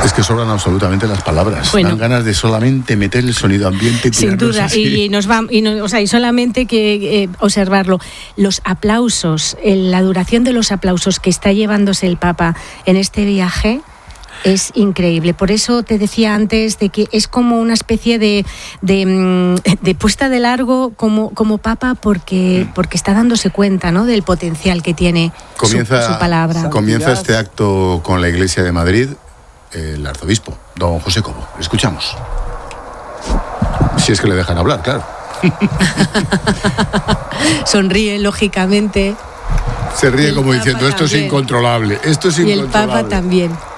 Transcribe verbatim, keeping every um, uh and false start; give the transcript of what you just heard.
Es que sobran absolutamente las palabras. Bueno. Dan ganas de solamente meter el sonido ambiente. Sin duda, y, y nos va, y, no, o sea, y solamente que eh, observarlo. Los aplausos, el, la duración de los aplausos que está llevándose el Papa en este viaje es increíble. Por eso te decía antes de que es como una especie de, de, de puesta de largo como, como Papa, porque, porque está dándose cuenta, ¿no?, del potencial que tiene comienza, su, su palabra. Comienza este acto con la Iglesia de Madrid el arzobispo, don José Cobo. Escuchamos. Si es que le dejan hablar, claro. Sonríe, lógicamente. Se ríe como diciendo, esto es incontrolable, esto es incontrolable. Y el Papa también.